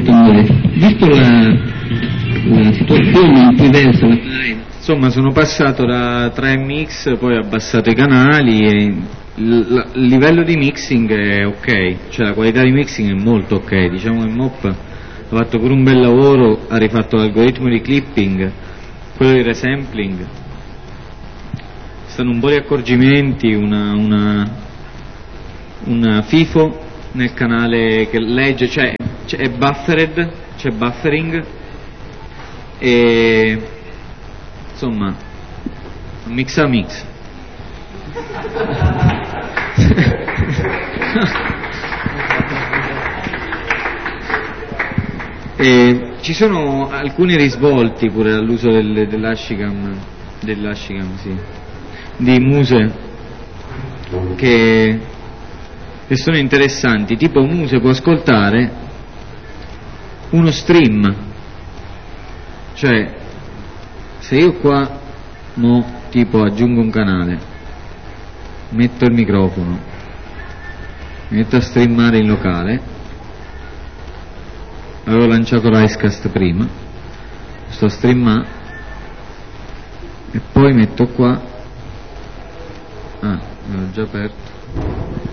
ascoltatore, visto la situazione in cui versa la FAI, insomma sono passato da 3 mix, poi ho abbassato i canali e il livello di mixing è ok, cioè la qualità di mixing è molto ok, diciamo che Mop ha fatto pure un bel lavoro, ha rifatto l'algoritmo di clipping, quello di resampling, stanno un po' di accorgimenti, una FIFO nel canale che legge, cioè è buffered, c'è buffering e insomma mix a mix. E ci sono alcuni risvolti pure all'uso dell'Ashicam, sì, di Muse che sono interessanti, tipo Muse può ascoltare uno stream, cioè se io qua tipo aggiungo un canale, metto il microfono, mi metto a streamare in locale, avevo lanciato l'Icecast prima, sto a streamare e poi metto qua, l'ho già aperto.